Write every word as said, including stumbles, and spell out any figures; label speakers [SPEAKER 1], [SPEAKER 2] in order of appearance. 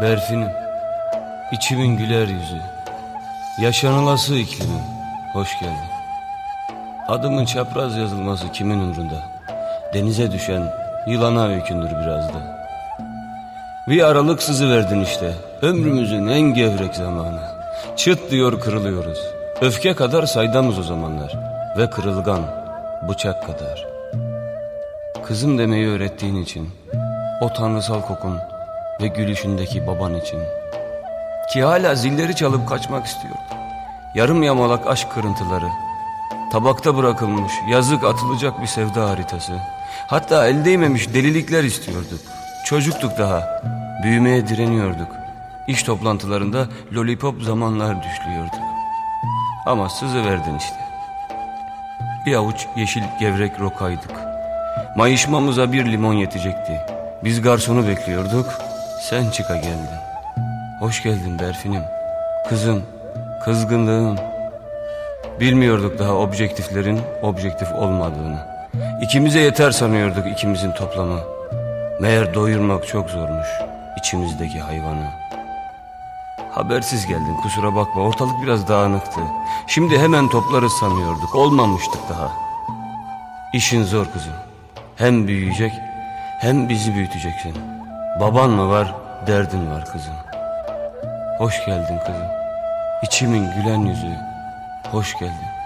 [SPEAKER 1] Berfinim, içimin güler yüzü, yaşanılası iklimim, hoş geldin. Adımın çapraz yazılması kimin umrunda? Denize düşen yılana öykündür biraz da. Bir aralık sızı verdin işte, ömrümüzün en gevrek zamanı. Çıt diyor kırılıyoruz, öfke kadar saydamız o zamanlar. Ve kırılgan, bıçak kadar. Kızım demeyi öğrettiğin için, o tanrısal kokun ve gülüşündeki baban için. Ki hala zilleri çalıp kaçmak istiyordu. Yarım yamalak aşk kırıntıları, tabakta bırakılmış yazık atılacak bir sevda haritası. Hatta el değmemiş delilikler istiyorduk. Çocuktuk daha, büyümeye direniyorduk. İş toplantılarında lollipop zamanlar düşlüyorduk. Ama sızıverdin işte. Bir avuç yeşil gevrek rokaydık. Mayışmamıza bir limon yetecekti. Biz garsonu bekliyorduk, sen çıka geldin. Hoş geldin Berfinim, kızım, kızgınlığım. Bilmiyorduk daha objektiflerin objektif olmadığını. İkimize yeter sanıyorduk ikimizin toplamı. Meğer doyurmak çok zormuş içimizdeki hayvanı. Habersiz geldin, kusura bakma, ortalık biraz dağınıktı. Şimdi hemen toplarız sanıyorduk, olmamıştık daha. İşin zor kızım. Hem büyüyecek hem bizi büyüteceksin. Baban mı var, derdin var kızım. Hoş geldin kızım, İçimin gülen yüzü, hoş geldin.